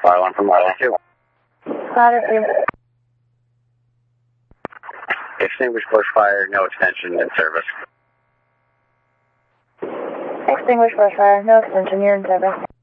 Fire alarm from Marlin 2. Ladder 3. Extinguish bush fire, no extension in service. Extinguish bush fire, no extension, you're in service.